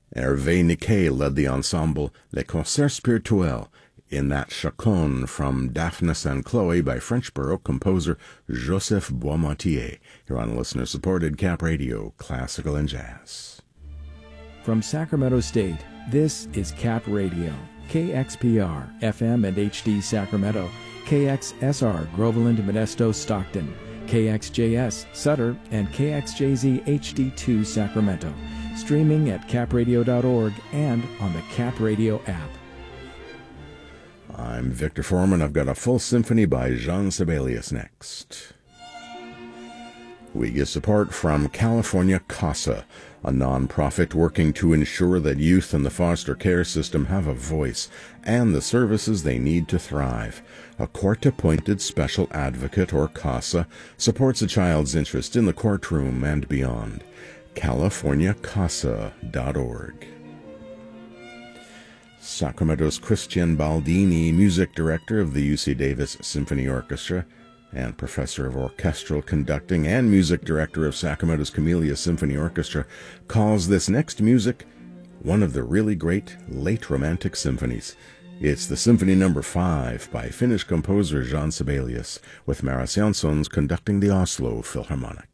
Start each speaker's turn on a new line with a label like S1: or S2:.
S1: Hervé Niquet led the ensemble Les Concerts Spirituels in that chaconne from Daphnis and Chloe by French Baroque composer Joseph Boismontier, here on listener-supported Cap Radio, Classical and Jazz.
S2: From Sacramento State, this is Cap Radio, KXPR, FM and HD Sacramento, KXSR, Groveland, Modesto, Stockton, KXJS, Sutter, and KXJZ HD2 Sacramento, streaming at capradio.org and on the Cap Radio app.
S1: I'm Victor Foreman. I've got a full symphony by Jean Sibelius next. We get support from California CASA, a nonprofit working to ensure that youth in the foster care system have a voice and the services they need to thrive. A court-appointed special advocate, or CASA, supports a child's interest in the courtroom and beyond. CaliforniaCasa.org. Sacramento's Christian Baldini, music director of the UC Davis Symphony Orchestra and professor of orchestral conducting and music director of Sacramento's Camellia Symphony Orchestra, calls this next music one of the really great late Romantic symphonies. It's the Symphony No. 5 by Finnish composer Jean Sibelius, with Maris Jansons conducting the Oslo Philharmonic.